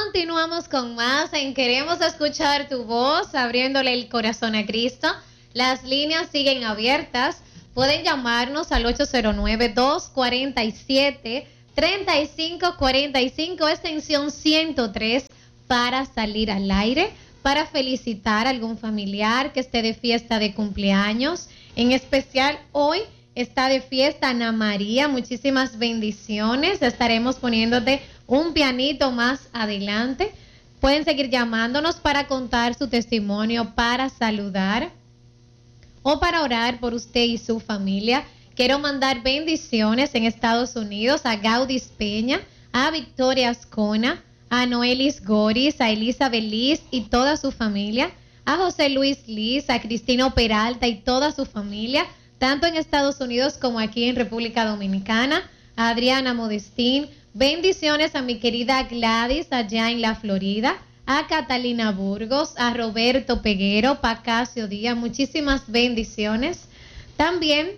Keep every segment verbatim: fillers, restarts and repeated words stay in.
Continuamos con más en Queremos Escuchar Tu Voz, abriéndole el corazón a Cristo. Las líneas siguen abiertas. Pueden llamarnos al ocho cero nueve, dos cuatro siete, tres cinco cuatro cinco, extensión ciento tres, para salir al aire, para felicitar a algún familiar que esté de fiesta de cumpleaños. En especial hoy está de fiesta Ana María. Muchísimas bendiciones. Estaremos poniéndote un pianito más adelante. Pueden seguir llamándonos para contar su testimonio, para saludar o para orar por usted y su familia. Quiero mandar bendiciones en Estados Unidos a Gaudis Peña, a Victoria Ascona, a Noelis Goris, a Elizabeth Liz y toda su familia, a José Luis Liz, a Cristino Peralta y toda su familia, tanto en Estados Unidos como aquí en República Dominicana, a Adriana Modestín. Bendiciones a mi querida Gladys allá en la Florida, a Catalina Burgos, a Roberto Peguero, Pacasio Díaz. Muchísimas bendiciones. También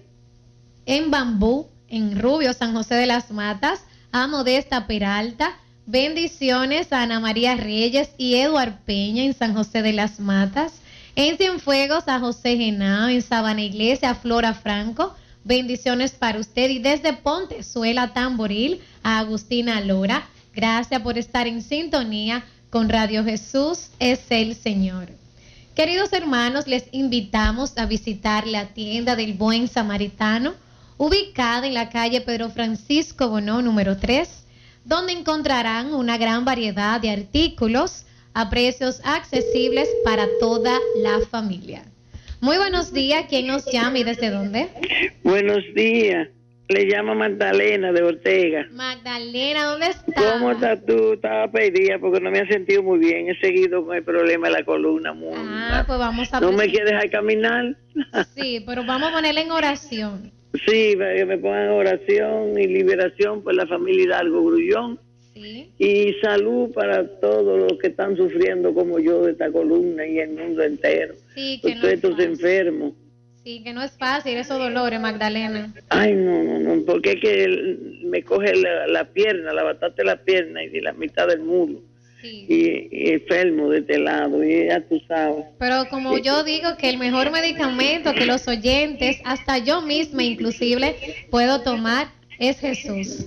en Bambú, en Rubio, San José de las Matas, a Modesta Peralta. Bendiciones a Ana María Reyes y Eduard Peña en San José de las Matas. En Cienfuegos a José Genao, en Sabana Iglesia a Flora Franco. Bendiciones para usted. Y desde Pontezuela, Tamboril, a Agustina Lora. Gracias por estar en sintonía con Radio Jesús es el Señor. Queridos hermanos, les invitamos a visitar la tienda del Buen Samaritano, ubicada en la calle Pedro Francisco Bonó, número tres, donde encontrarán una gran variedad de artículos a precios accesibles para toda la familia. Muy buenos días. ¿Quién nos llama y desde dónde? Buenos días. Le llama Magdalena de Ortega. Magdalena, ¿dónde estás? ¿Cómo estás tú? Estaba perdida porque no me he sentido muy bien. He seguido con el problema de la columna. Muy ah, mal. Pues vamos a... ¿No me quieres dejar caminar? Sí, pero vamos a ponerle en oración. Sí, para que me pongan oración y liberación por la familia Hidalgo Grullón. Sí. Y salud para todos los que están sufriendo como yo de esta columna y el mundo entero. Sí, que todos no estos fácil. enfermos. Sí, que no es fácil esos dolores, Magdalena. Ay, no, no, no, porque es que me coge la, la pierna, la batata de la pierna y de la mitad del muslo. Sí. Y, y enfermo de este lado, y ya tú sabes. Pero como sí. yo digo que el mejor medicamento que los oyentes, hasta yo misma inclusive, puedo tomar es Jesús.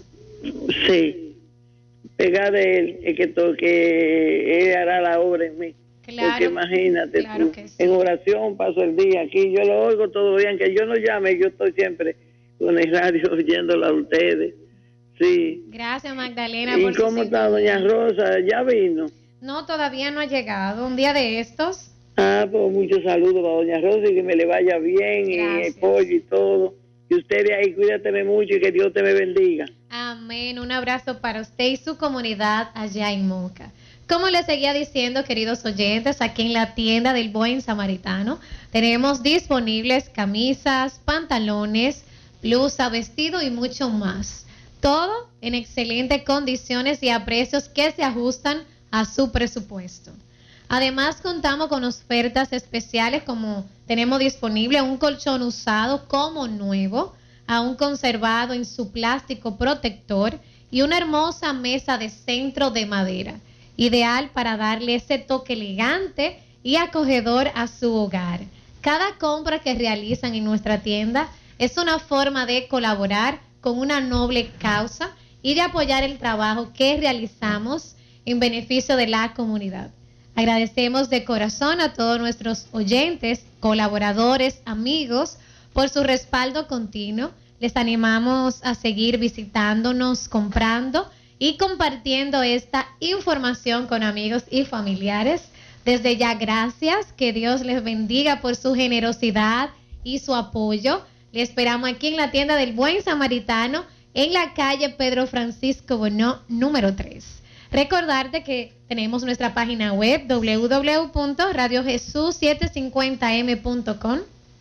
Sí, pegada de él, es que, to, que él hará la obra en mí. Claro, porque imagínate claro tú, que sí. En oración paso el día aquí, yo lo oigo todo bien, que yo no llame, yo estoy siempre con el radio oyéndolo a ustedes. Sí. Gracias, Magdalena. ¿Y por cómo está doña Rosa? ¿Ya vino? No, todavía no ha llegado. Un día de estos. Ah, pues muchos saludos para doña Rosa y que me le vaya bien. Gracias. Y el pollo y todo. Y ustedes ahí, cuídateme mucho y que Dios te me bendiga. Amén. Un abrazo para usted y su comunidad allá en Moca. Como les seguía diciendo, queridos oyentes, aquí en la tienda del Buen Samaritano tenemos disponibles camisas, pantalones, blusa, vestido y mucho más. Todo en excelentes condiciones y a precios que se ajustan a su presupuesto. Además, contamos con ofertas especiales como tenemos disponible un colchón usado como nuevo, aún conservado en su plástico protector y una hermosa mesa de centro de madera, ideal para darle ese toque elegante y acogedor a su hogar. Cada compra que realizan en nuestra tienda es una forma de colaborar con una noble causa y de apoyar el trabajo que realizamos en beneficio de la comunidad. Agradecemos de corazón a todos nuestros oyentes, colaboradores, amigos, por su respaldo continuo. Les animamos a seguir visitándonos, comprando y compartiendo esta información con amigos y familiares. Desde ya, gracias. Que Dios les bendiga por su generosidad y su apoyo. Le esperamos aquí en la tienda del Buen Samaritano, en la calle Pedro Francisco Bonó, número tres. Recordarte que tenemos nuestra página web doble u doble u doble u punto radio jesús setecientos cincuenta eme punto com.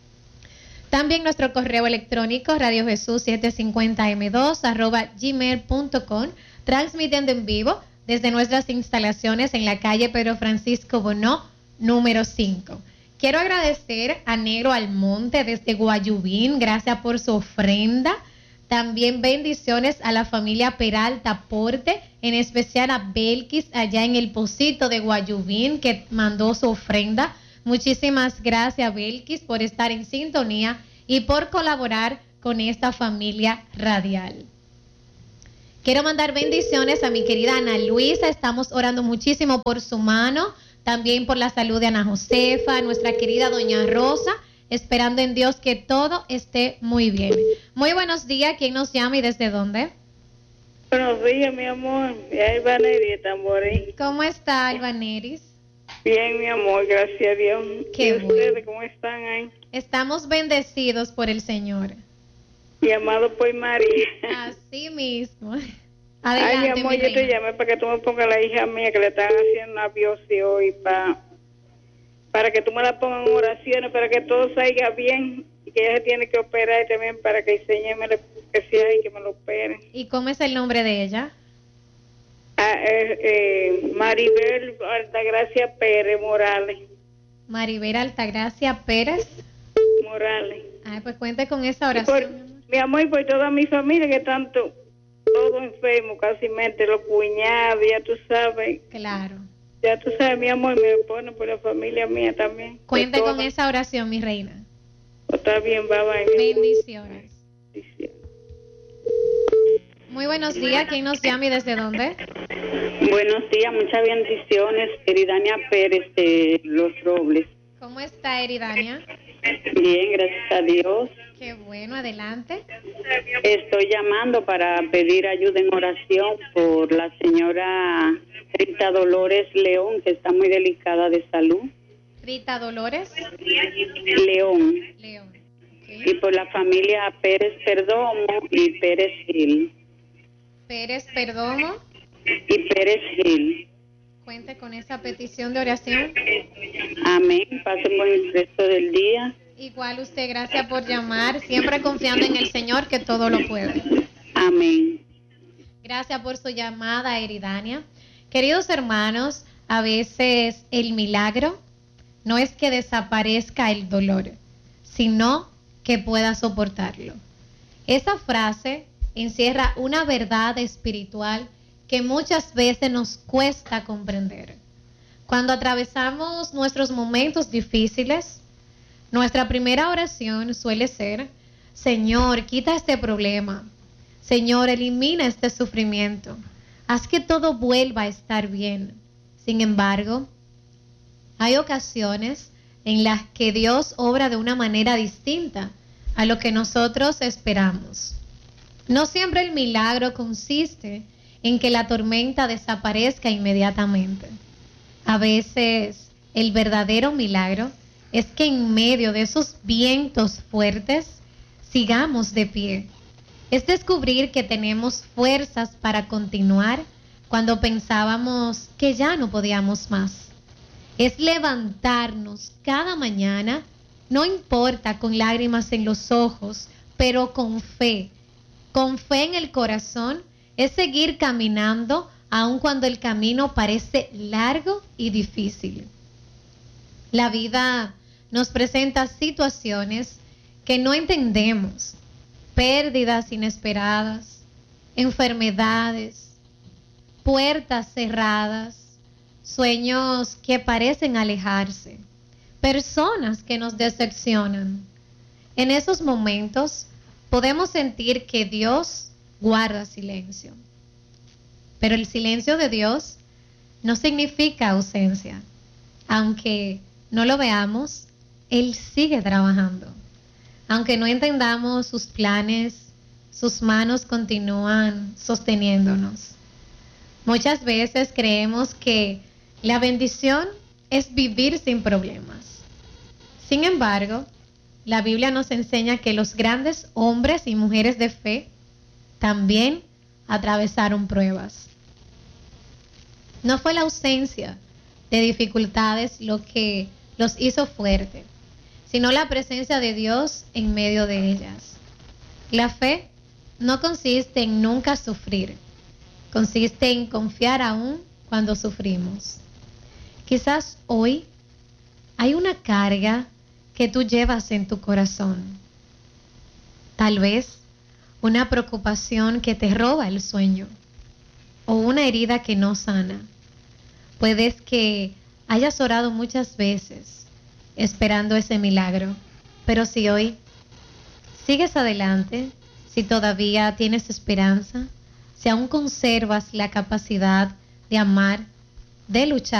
También nuestro correo electrónico radio jesús setecientos cincuenta eme dos arroba gmail punto com, transmitiendo en vivo desde nuestras instalaciones en la calle Pedro Francisco Bonó, número cinco. Quiero agradecer a Negro Almonte desde Guayubín, gracias por su ofrenda. También bendiciones a la familia Peralta Porte, en especial a Belkis allá en el Pocito de Guayubín, que mandó su ofrenda. Muchísimas gracias, Belkis, por estar en sintonía y por colaborar con esta familia radial. Quiero mandar bendiciones a mi querida Ana Luisa. Estamos orando muchísimo por su mano, también por la salud de Ana Josefa, nuestra querida Doña Rosa, esperando en Dios que todo esté muy bien. Muy buenos días. ¿Quién nos llama y desde dónde? Buenos días, mi amor. Ya Ivaneris Tamborín. ¿Cómo está, Ivaneris? Bien, mi amor, gracias a Dios. Qué ¿Y bueno. ustedes cómo están ahí? Estamos bendecidos por el Señor. Y amado por María. Así mismo. Ay, mi Adelante, amor, mi yo te reina. llamé para que tú me pongas a la hija mía que le están haciendo una biopsia hoy para, para que tú me la pongas en oraciones, para que todo salga bien y que ella se tiene que operar también para que el Señor me le, que sea y que me lo opere. ¿Y cómo es el nombre de ella? Ah, eh, eh, Maribel Altagracia Pérez Morales. Maribel Altagracia Pérez. Morales. Ay, pues cuente con esa Y por, oración. mi amor, y por toda mi familia que tanto, todo enfermo, casi mente, los cuñados, ya tú sabes. Claro. Ya tú sabes, mi amor, me pone por la familia mía también. Cuente Por con todo. esa oración, mi reina. Está bien, bye bye. Bendiciones. Bendiciones. Muy buenos días. ¿Quién nos llama y desde dónde? Buenos días, muchas bendiciones, Eridania Pérez de Los Robles. ¿Cómo está, Eridania? Bien, gracias a Dios. Qué bueno, adelante. Estoy llamando para pedir ayuda en oración por la señora Rita Dolores León, que está muy delicada de salud. Rita Dolores León. León. Y Ok. por la familia Pérez Perdomo y Pérez Gil. Pérez Perdomo. Y Pérez Gil. Cuente con esa petición de oración. Amén. Pase por el resto del día. Igual usted, gracias por llamar, siempre confiando en el Señor que todo lo puede. Amén. Gracias por su llamada, Eridania. Queridos hermanos, a veces el milagro no es que desaparezca el dolor, sino que pueda soportarlo. Esa frase encierra una verdad espiritual que muchas veces nos cuesta comprender. Cuando atravesamos nuestros momentos difíciles, nuestra primera oración suele ser: Señor, quita este problema. Señor, elimina este sufrimiento. Haz que todo vuelva a estar bien. Sin embargo, hay ocasiones en las que Dios obra de una manera distinta a lo que nosotros esperamos. No siempre el milagro consiste en que la tormenta desaparezca inmediatamente. A veces el verdadero milagro es que en medio de esos vientos fuertes sigamos de pie. Es descubrir que tenemos fuerzas para continuar cuando pensábamos que ya no podíamos más. Es levantarnos cada mañana, no importa con lágrimas en los ojos, pero con fe. Con fe en el corazón es seguir caminando aun cuando el camino parece largo y difícil. La vida nos presenta situaciones que no entendemos, pérdidas inesperadas, enfermedades, puertas cerradas, sueños que parecen alejarse, personas que nos decepcionan. En esos momentos podemos sentir que Dios guarda silencio. Pero el silencio de Dios no significa ausencia. Aunque no lo veamos, Él sigue trabajando. Aunque no entendamos sus planes, sus manos continúan sosteniéndonos. Muchas veces creemos que la bendición es vivir sin problemas. Sin embargo, la Biblia nos enseña que los grandes hombres y mujeres de fe también atravesaron pruebas. No fue la ausencia de dificultades lo que los hizo fuertes, sino la presencia de Dios en medio de ellas. La fe no consiste en nunca sufrir, consiste en confiar aún cuando sufrimos. Quizás hoy hay una carga que tú llevas en tu corazón. Tal vez una preocupación que te roba el sueño o una herida que no sana. Puedes que hayas orado muchas veces esperando ese milagro, pero si hoy sigues adelante, si todavía tienes esperanza, si aún conservas la capacidad de amar, de luchar,